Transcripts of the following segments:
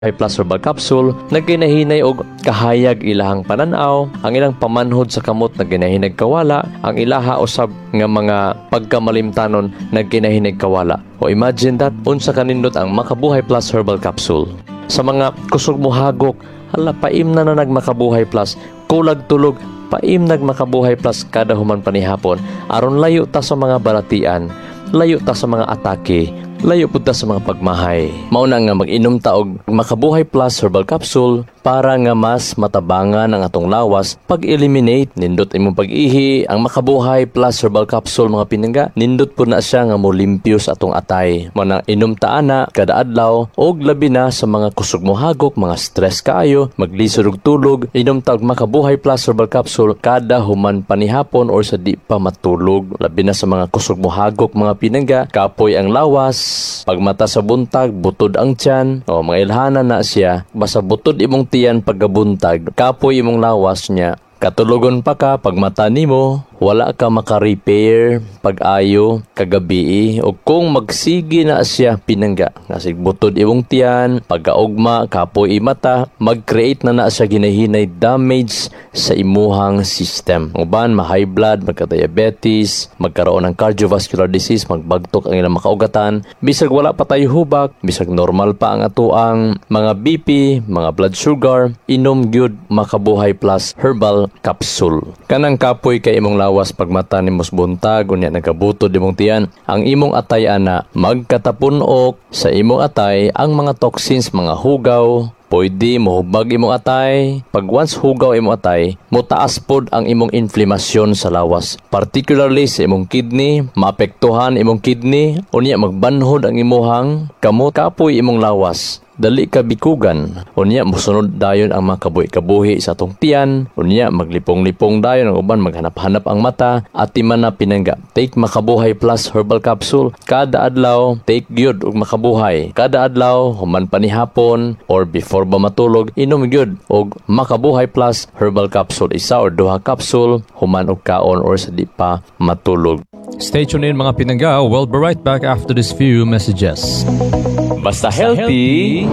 Plus Herbal Capsule nagkinahinay og kahayag ilahang pananaw, ang ilang pamanhod sa kamot nagkinahinay kawala, ang ilaha usab nga mga pagkamalimtanon nagkinahinay kawala. O imagine that, unsa kanindot ang Makabuhay Plus Herbal Capsule. Sa mga kusog mohagok, hala paim na nagmakabuhay plus, kulag tulog, paim nagmakabuhay plus kada human panihapon, aron layo ta sa mga balatian, layo ta sa mga atake, layo pud ta sa mga pagmahay. Mauna nga mag-inom ta og Makabuhay Plus Herbal Capsule para nga mas matabangan ang atong lawas pag-eliminate. Nindot imong pag-ihi ang Makabuhay Plus Herbal Capsule mga pinangga, nindot po na siya nga mo limpyo sa atong atay. Manang inom ta ana kada adlaw og labi na sa mga kusog mohagok, mga stress kaayo, maglisod og tulog, inom ta og Makabuhay Plus Herbal Capsule kada human panihapon or sa di pa matulog. Labi na sa mga kusog mohagok mga pinangga, kapoy ang lawas, pagmata sa buntag, butod ang tiyan, o mga ilhanan na siya, basta butod imong tiyan pagkabuntag, kapoy imong lawas niya. Katulogon pa ka, pagmata nimo, wala ka maka-repair pag-ayo kagabi. O kung magsigi na siya pinangga, nasig butod imong tiyan, pagkaugma, kapoy imata, mag-create na siya ginahinay damage sa imuhang system. Uban, ma-high blood, magka-diabetes, magkaroon ng cardiovascular disease, magbagtok ang ilang makaugatan, bisag wala pa tayo hubak, bisag normal pa ang atuang mga BP, mga blood sugar, inom gyud Makabuhay Plus Herbal Capsule. Kanang kapoy kay imong lawas pagmata nimos buntag unya nagabutod imong tiyan, ang imong atay ana magkatapunok sa imong atay ang mga toxins, mga hugaw, pwede mohubag imong atay. Pag once hugaw imong atay, motaas pod ang imong inflamasyon sa lawas, particularly sa imong kidney, maapektuhan imong kidney, unya magbanhod ang imuhang kamot. Kapoy imong lawas, dali ka bikugan, unya musunod dayon ang mga kabuhi sa atong tiyan, unya maglipong-lipong dayon ang uban, maghanap-hanap ang mata, at man na pinangga. Take Makabuhay Plus Herbal Capsule kada adlaw, take gyud og Makabuhay kada adlaw human panihapon or before ba matulog, inom gyud og Makabuhay Plus Herbal Capsule, isa or duha capsule human og kaon or sa di pa matulog. Stay tuned in mga pinangga. We'll be right back after these few messages. Basta healthy,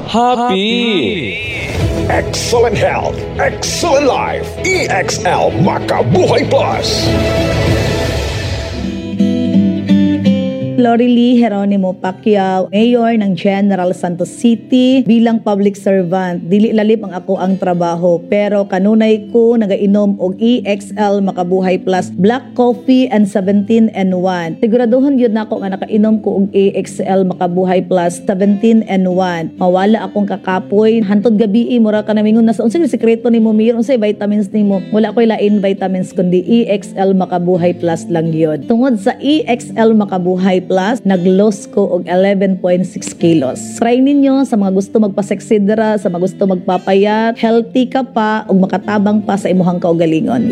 happy! Excellent health, excellent life. EXL Makabuhay Plus. Lorely Geronimo Pacquiao, Mayor ng General Santos City. Bilang public servant, dili lalip ang ako ang trabaho, pero kanunay ko nagainom og EXL Makabuhay Plus Black Coffee and 17-in-1. Siguraduhon yun na ako nga nakainom ko og EXL Makabuhay Plus 17-in-1. Mawala akong kakapoy. Hantod gabi, mura ka namingon na sa unsay sekreto nimo, Mayor, unsay vitamins nimo? Wala ko'y lain vitamins kundi EXL Makabuhay Plus lang yun. Tungod sa EXL Makabuhay Plus, nag-loss ko og 11.6 kilos. Try ninyo sa mga gusto magpaseksidra, sa mga gusto magpapayat, healthy ka pa ug makatabang pa sa imuhang kaugalingon.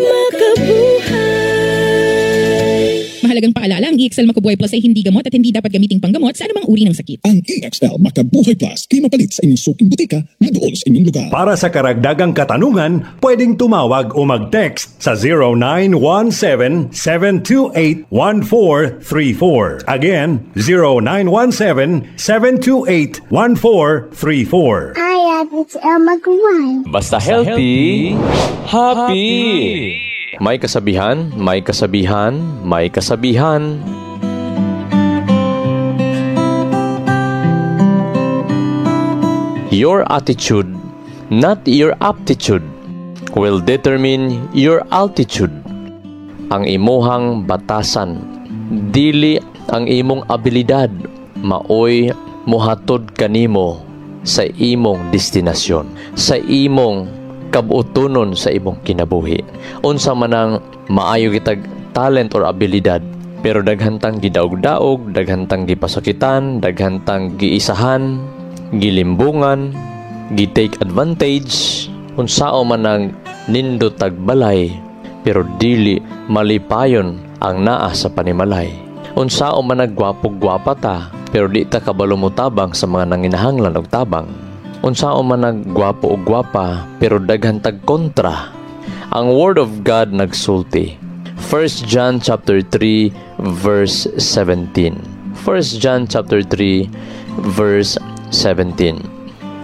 Mahalagang paalala, ang EXL Makabuhay Plus ay hindi gamot at hindi dapat gamiting panggamot sa anumang uri ng sakit. Ang EXL Makabuhay Plus ay mapalit sa inyong suking butika na doon sa inyong lugar. Para sa karagdagang katanungan, pwedeng tumawag o mag-text sa 0917-728-1434. Again, 0917-728-1434. Hi, it's El Magaway. Basta healthy, happy! May kasabihan, may kasabihan, may kasabihan. Your attitude, not your aptitude, will determine your altitude. Ang imuhang batasan, dili ang imong abilidad, maoy mohatod kanimo sa imong destinasyon, sa imong kabuotonon sa imong kinabuhi. Unsa man ang maayo kitag talent or abilidad, pero daghantang gidaog-daog, daghantang gipasakitan, daghantang giisahan, gilimbungan, gi-take advantage, unsao man ang nindot tagbalay, pero dili malipayon ang naa sa panimalay. Unsao man naggwapo-gwapa ta, pero di ta kabalo mo tabang sa mga nanginahanglan og tabang. Unsao man naggwapo o gwapa, pero daghan tag kontra. Ang Word of God nagsulti. 1 John chapter 3 verse 17. 1 John chapter 3 verse 17.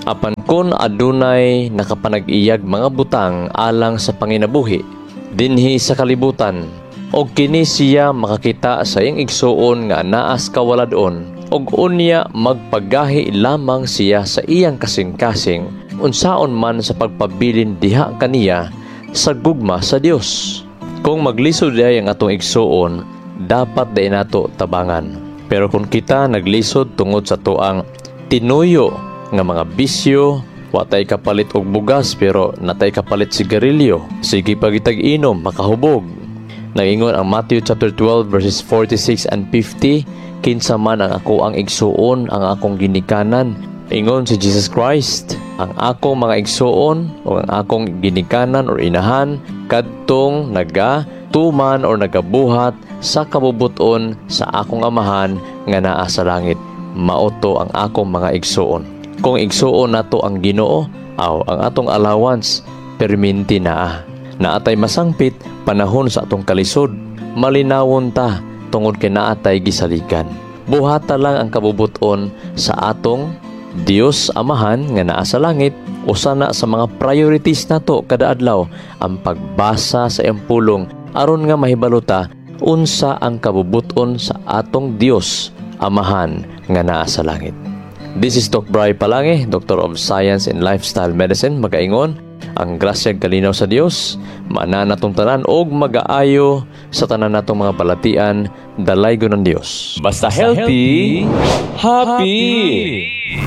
Apan kun adunay nakapanag-iyag mga butang alang sa panginabuhi dinhi sa kalibutan, og kini siya makakita sa iyang igsuon nga naas kawaladon, og unya magpagahi lamang siya sa iyang kasing-kasing unsaon man sa pagpabilin diha kaniya sa gugma sa Dios. Kung maglisod diha ang atong igsuon, dapat day nato tabangan. Pero kung kita naglisod tungod sa tuang tinuyo nga mga bisyo, watay kapalit og bugas pero natay kapalit sigarilyo, sige pagitag inom makahubog. Nagingon ang Matthew chapter 12 verses 46 and 50, kinsa man ang ako ang igsuon, ang akong ginikanan. Ingon si Jesus Christ, ang akong mga igsuon o ang akong ginikanan or inahan kadtong nagatuman or nagabuhat sa kabubuton sa akong amahan nga naa sa langit. Mauto ang akong mga igsuon. Kung igsuon nato ang Ginoo, ang atong allowance perminti naa. Naatay masangpit panahon sa atong kalisod, malinawon ta tungod kay naatay gisalikan. Buhata lang ang kabubuton sa atong Dios Amahan nga naa sa langit. Usa na sa mga priorities nato kada adlaw ang pagbasa sa iyang pulong aron nga mahibaluta unsa ang kabubuton sa atong Dios Amahan nga naa sa langit. This is Doc Bry Palange, Doctor of Science and Lifestyle Medicine. Magaingon, ang grasyag kalinaw sa Dios, maana natong tanan og magaayo sa tanan natong mga balatian, dalaygo ng Dios. Basta healthy, happy!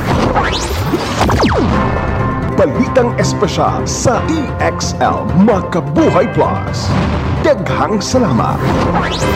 Balitang espesyal sa EXL Makabuhay Plus. Daghang salamat!